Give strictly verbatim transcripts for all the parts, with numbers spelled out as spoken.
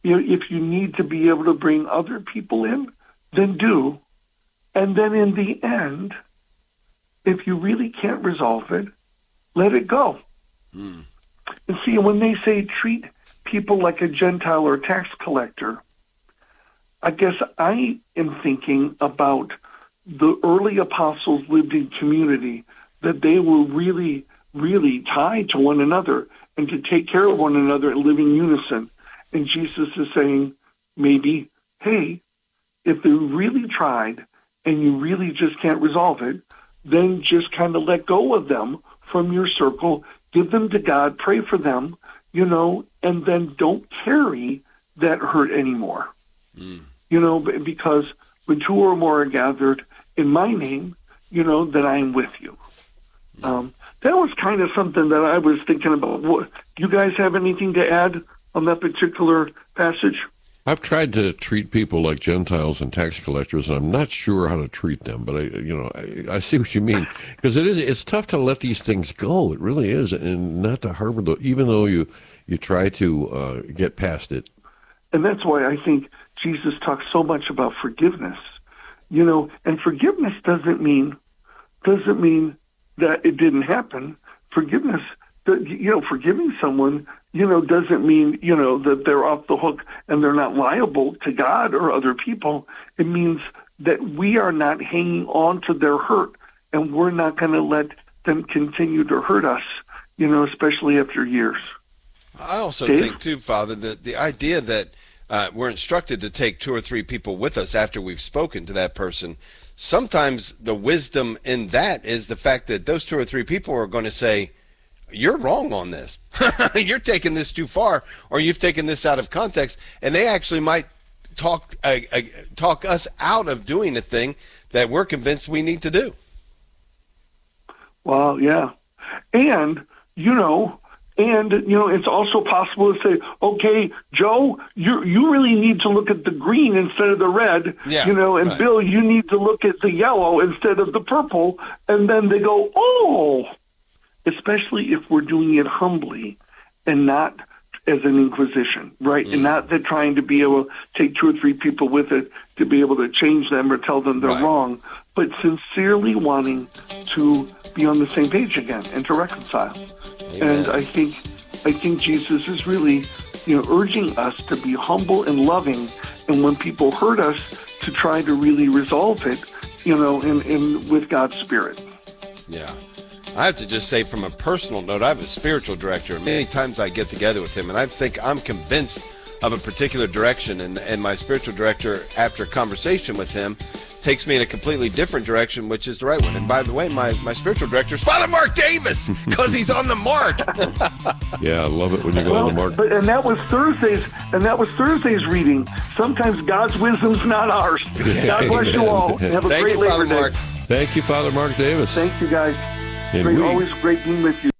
You know, if you need to be able to bring other people in, then do. And then in the end, if you really can't resolve it, let it go. Mm. And see, when they say treat people like a Gentile or a tax collector, I guess I am thinking about the early apostles lived in community, that they were really, really tied to one another and to take care of one another and live in unison. And Jesus is saying, maybe, hey, if they really tried and you really just can't resolve it, then just kind of let go of them from your circle, give them to God, pray for them, you know, and then don't carry that hurt anymore. Mm. You know, because when two or more are gathered in my name, you know, then I am with you. Mm. Um, that was kind of something that I was thinking about. What, you guys have anything to add on that particular passage? I've tried to treat people like Gentiles and tax collectors, and I'm not sure how to treat them. But I, you know, I, I see what you mean, because it is. It's tough to let these things go. It really is, and not to harbor the, even though you you try to uh, get past it. And that's why I think Jesus talks so much about forgiveness. You know, and forgiveness doesn't mean doesn't mean that it didn't happen. Forgiveness, you know, forgiving someone, you know, doesn't mean, you know, that they're off the hook and they're not liable to God or other people. It means that we are not hanging on to their hurt, and we're not going to let them continue to hurt us, you know, especially after years. I also Dave? think, too, Father, that the idea that uh, we're instructed to take two or three people with us after we've spoken to that person, sometimes the wisdom in that is the fact that those two or three people are going to say, you're wrong on this. You're taking this too far, or you've taken this out of context, and they actually might talk uh, uh, talk us out of doing a thing that we're convinced we need to do. Well, yeah. And, you know, and, you know, it's also possible to say, okay, Joe, you you really need to look at the green instead of the red, yeah, you know, and right. Bill, you need to look at the yellow instead of the purple. And then they go, oh, especially if we're doing it humbly and not as an inquisition, right? Mm. And not that trying to be able to take two or three people with it to be able to change them or tell them they're right. wrong, but sincerely wanting to be on the same page again and to reconcile. Amen. And I think I think Jesus is really, you know, urging us to be humble and loving, and when people hurt us, to try to really resolve it, you know, in, in with God's Spirit. Yeah. I have to just say, from a personal note, I have a spiritual director. Many times I get together with him, and I think I'm convinced of a particular direction, and, and my spiritual director, after a conversation with him, takes me in a completely different direction, which is the right one. And by the way, my, my spiritual director is Father Mark Davis, because he's on the mark. Yeah, I love it when you go well, on the mark. But, and that was Thursday's, and that was Thursday's reading. Sometimes God's wisdom's not ours. God bless you all. Have a Thank great you, Labor Father Day. Mark. Thank you, Father Mark Davis. Thank you, guys. Great, we, always great being with you.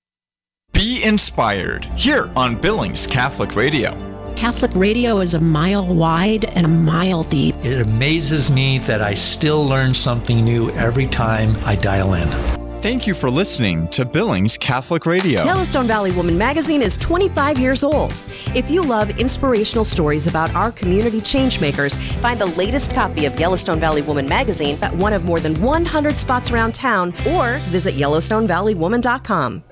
Be inspired here on Billings Catholic Radio. Catholic radio is a mile wide and a mile deep. It amazes me that I still learn something new every time I dial in. Thank you for listening to Billings Catholic Radio. Yellowstone Valley Woman magazine is twenty-five years old. If you love inspirational stories about our community changemakers, find the latest copy of Yellowstone Valley Woman magazine at one of more than one hundred spots around town, or visit yellowstone valley woman dot com.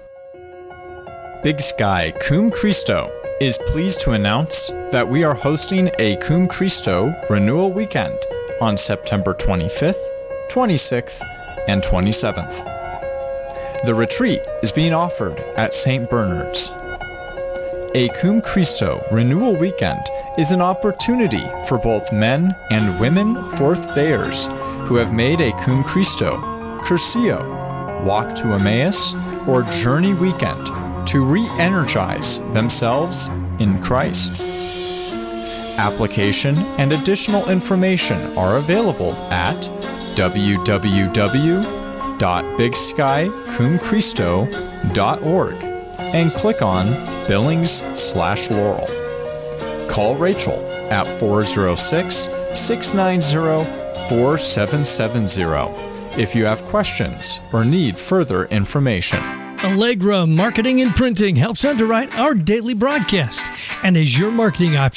Big Sky Cum Christo is pleased to announce that we are hosting a Cum Christo Renewal Weekend on September twenty-fifth, twenty-sixth, and twenty-seventh. The retreat is being offered at Saint Bernard's. A Cum Christo Renewal Weekend is an opportunity for both men and women fourth-dayers who have made a Cum Christo, Curcio, Walk to Emmaus, or Journey Weekend to re-energize themselves in Christ. Application and additional information are available at w w w dot big sky cum christo dot org and click on Billings slash Laurel. Call Rachel at four oh six, six nine zero, four seven seven zero if you have questions or need further information. Allegra Marketing and Printing helps underwrite our daily broadcast and is your marketing option.